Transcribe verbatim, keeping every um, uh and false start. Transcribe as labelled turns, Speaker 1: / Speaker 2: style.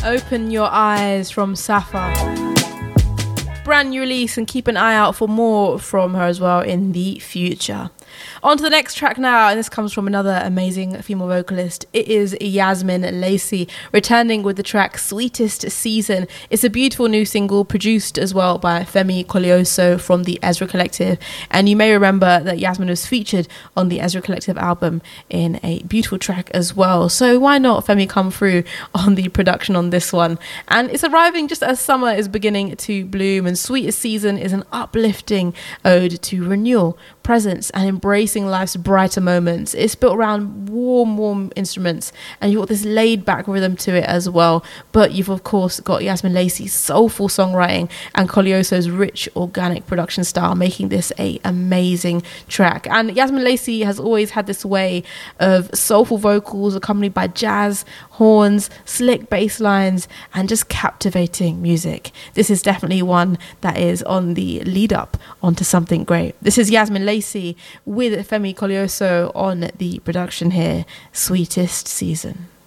Speaker 1: Open Your Eyes from Safa. Brand new release, and keep an eye out for more from her as well in the future. On to the next track now, and this comes from another amazing female vocalist. It is Yasmin Lacey, returning with the track Sweetest Season. It's a beautiful new single produced as well by Femi Kolioso from the Ezra Collective, and you may remember that Yasmin was featured on the Ezra Collective album in a beautiful track as well. So why not Femi come through on the production on this one? And it's arriving just as summer is beginning to bloom, and Sweetest Season is an uplifting ode to renewal, presence, and embracing life's brighter moments. It's built around warm, warm instruments, and you've got this laid-back rhythm to it as well. But you've, of course, got Yasmin Lacey's soulful songwriting and Kolioso's rich, organic production style, making this a amazing track. And Yasmin Lacey has always had this way of soulful vocals accompanied by jazz, horns, slick bass lines, and just captivating music. This is definitely one that is on the lead-up onto something great. This is Yasmin Lacey with Femi Kolioso on the production here, Sweetest Season.